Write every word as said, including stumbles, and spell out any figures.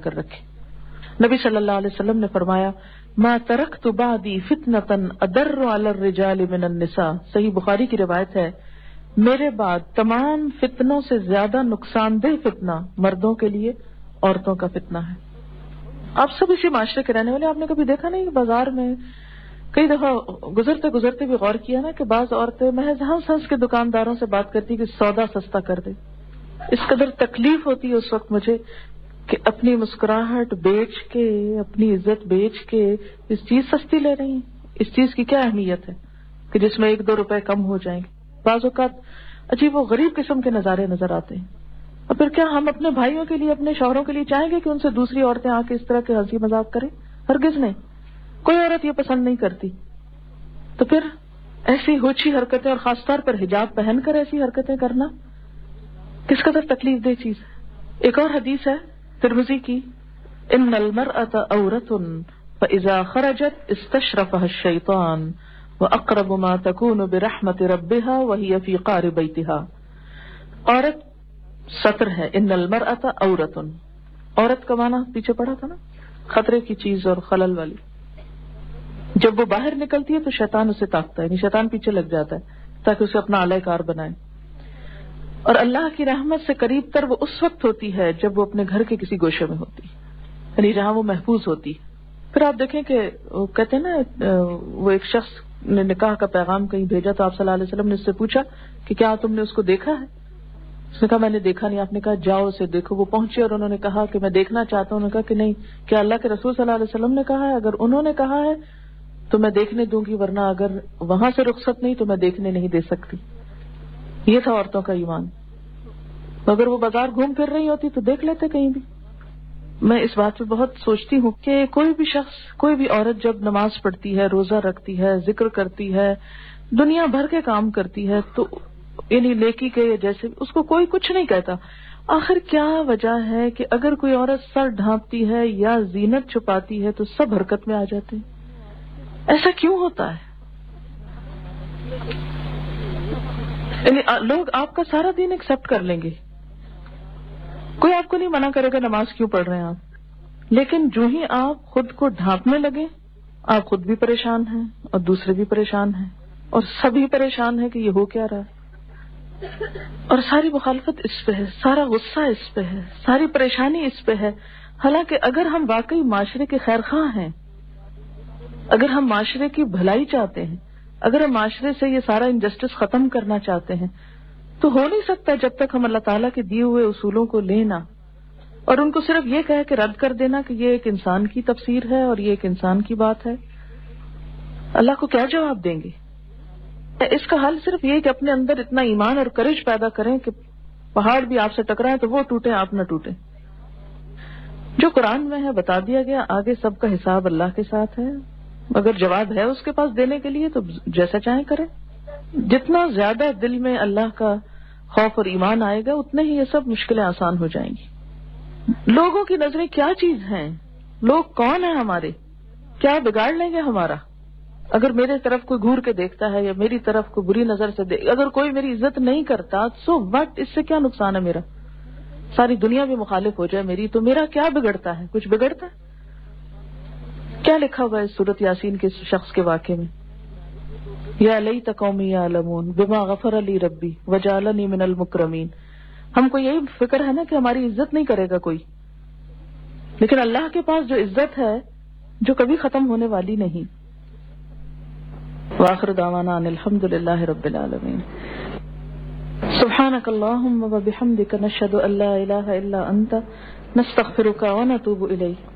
کر رکھے. نبی صلی اللہ علیہ وسلم نے فرمایا ما ترکت بعدی فتنة اضر علی الرجال من النساء. صحیح بخاری کی روایت ہے میرے بعد تمام فتنوں سے زیادہ نقصان دہ فتنہ مردوں کے لیے عورتوں کا فتنہ ہے. آپ سب اسی معاشرے کے رہنے والے, آپ نے کبھی دیکھا نہیں بازار میں کئی دفعہ گزرتے گزرتے بھی غور کیا نا کہ بعض عورتیں محض ہنس ہنس کے دکانداروں سے بات کرتی کہ سودا سستا کر دے. اس قدر تکلیف ہوتی ہے اس وقت مجھے کہ اپنی مسکراہٹ بیچ کے, اپنی عزت بیچ کے اس چیز سستی لے رہی ہیں. اس چیز کی کیا اہمیت ہے کہ جس میں ایک دو روپے کم ہو جائیں گے. بعض اوقات عجیب و غریب قسم کے نظارے نظر آتے ہیں. اور پھر کیا ہم اپنے بھائیوں کے لیے, اپنے شوہروں کے لیے چاہیں گے کہ ان سے دوسری عورتیں آ کے اس طرح کے ہنسی مذاق کریں؟ ہرگز نہیں. کوئی عورت یہ پسند نہیں کرتی. تو پھر ایسی ہوچی حرکتیں, اور خاص طور پر حجاب پہن کر ایسی حرکتیں کرنا کس قدر تکلیف دہ چیز ہے. ایک اور حدیث ہے ترمذی کی, ان المرأة عورة فاذا خرجت استشرفها الشیطان واقرب ما تكون برحمت ربها وهي في قعر بيتها. عورت سطر ہے, ان المرأة عورة, عورت کا معنی پیچھے پڑا تھا نا, خطرے کی چیز اور خلل والی. جب وہ باہر نکلتی ہے تو شیطان اسے تاکتا ہے, یعنی شیطان پیچھے لگ جاتا ہے تاکہ اسے اپنا اعلی کار بنائے. اور اللہ کی رحمت سے قریب تر وہ اس وقت ہوتی ہے جب وہ اپنے گھر کے کسی گوشے میں ہوتی, یعنی جہاں وہ محفوظ ہوتی. پھر آپ دیکھیں کہ وہ کہتے ہیں نا, وہ ایک شخص نے نکاح کا پیغام کہیں بھیجا تو آپ صلی اللہ علیہ وسلم نے اس سے پوچھا کہ کیا تم نے اس کو دیکھا ہے؟ اس نے کہا میں نے دیکھا نہیں. آپ نے کہا جاؤ اسے دیکھو. وہ پہنچے اور انہوں نے کہا کہ میں دیکھنا چاہتا ہوں. انہوں نے کہا کہ نہیں, کیا اللہ کے رسول صلی اللہ علیہ وسلم نے کہا ہے؟ اگر انہوں نے کہا ہے تو میں دیکھنے دوں گی, ورنہ اگر وہاں سے رخصت نہیں تو میں دیکھنے نہیں دے سکتی. یہ تھا عورتوں کا ایمان. اگر وہ بازار گھوم پھر رہی ہوتی تو دیکھ لیتے کہیں بھی. میں اس بات پہ بہت سوچتی ہوں کہ کوئی بھی شخص, کوئی بھی عورت جب نماز پڑھتی ہے, روزہ رکھتی ہے, ذکر کرتی ہے, دنیا بھر کے کام کرتی ہے, تو یعنی نیکی کے جیسے اس کو کوئی کچھ نہیں کہتا. آخر کیا وجہ ہے کہ اگر کوئی عورت سر ڈھانپتی ہے یا زینت چھپاتی ہے تو سب حرکت میں آ جاتے ہیں؟ ایسا کیوں ہوتا ہے؟ یعنی لوگ آپ کا سارا دین ایکسپٹ کر لیں گے, کوئی آپ کو نہیں منع کرے گا نماز کیوں پڑھ رہے ہیں آپ, لیکن جو ہی آپ خود کو ڈھانپنے لگے آپ خود بھی پریشان ہیں اور دوسرے بھی پریشان ہیں اور سبھی پریشان ہیں کہ یہ ہو کیا رہا ہے. اور ساری مخالفت اس پہ ہے, سارا غصہ اس پہ ہے, ساری پریشانی اس پہ ہے. حالانکہ اگر ہم واقعی معاشرے کے خیر خواہ ہیں, اگر ہم معاشرے کی بھلائی چاہتے ہیں, اگر ہم معاشرے سے یہ سارا انجسٹس ختم کرنا چاہتے ہیں, تو ہو نہیں سکتا جب تک ہم اللہ تعالیٰ کے دیے ہوئے اصولوں کو لینا اور ان کو صرف یہ کہہ کے رد کر دینا کہ یہ ایک انسان کی تفسیر ہے اور یہ ایک انسان کی بات ہے. اللہ کو کیا جواب دیں گے؟ اس کا حل صرف یہ کہ اپنے اندر اتنا ایمان اور کرج پیدا کریں کہ پہاڑ بھی آپ سے ٹکرائیں تو وہ ٹوٹیں, آپ نہ ٹوٹیں. جو قرآن میں ہے بتا دیا گیا, آگے سب کا حساب اللہ کے ساتھ ہے. اگر جواب ہے اس کے پاس دینے کے لیے تو جیسا چاہیں کریں. جتنا زیادہ دل میں اللہ کا خوف اور ایمان آئے گا اتنے ہی یہ سب مشکلیں آسان ہو جائیں گی. لوگوں کی نظریں کیا چیز ہیں؟ لوگ کون ہیں ہمارے؟ کیا بگاڑ لیں گے ہمارا؟ اگر میرے طرف کوئی گھور کے دیکھتا ہے یا میری طرف کوئی بری نظر سے دیکھ, اگر کوئی میری عزت نہیں کرتا سو وٹ, اس سے کیا نقصان ہے میرا؟ ساری دنیا بھی مخالف ہو جائے میری تو میرا کیا بگڑتا ہے؟ کچھ بگڑتا ہے؟ کیا لکھا ہوا ہے اس سورۃ یاسین کے شخص کے واقعے میں؟ یا لیت قومی یعلمون بما غفر لی ربی وجعلنی من المکرمین. ہم کو یہی فکر ہے نا کہ ہماری عزت نہیں کرے گا کوئی, لیکن اللہ کے پاس جو عزت ہے جو کبھی ختم ہونے والی نہیں. وآخر دعوانا ان الحمد للہ رب العالمین. سبحانک اللہم وبحمدک نشہد ان لا الہ الا انت نستغفرک ونتوب الیک.